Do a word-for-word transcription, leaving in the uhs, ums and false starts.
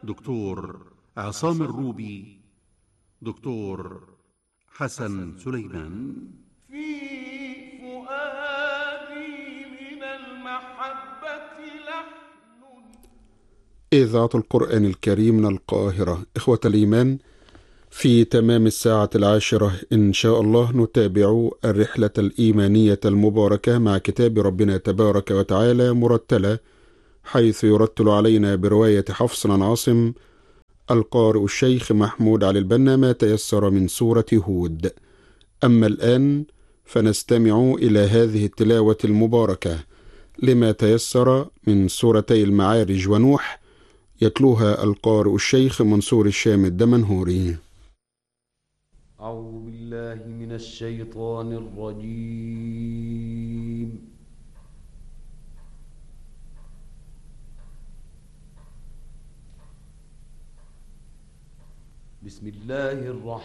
دكتور عصام الروبي، دكتور حسن سليمان. في فؤادي من المحبة لحن. إذاعة القرآن الكريم من القاهرة. إخوة الإيمان، في تمام الساعة العاشرة إن شاء الله نتابع الرحلة الإيمانية المباركة مع كتاب ربنا تبارك وتعالى مرتلة، حيث يرتل علينا برواية حفص عن عاصم القارئ الشيخ محمود علي البنا ما تيسر من سورة هود. أما الآن فنستمع إلى هذه التلاوة المباركة لما تيسر من سورتي المعارج ونوح، يتلوها القارئ الشيخ منصور الشام الدمنهوري. أعوذ بالله من الشيطان الرجيم. بسم الله الرحمن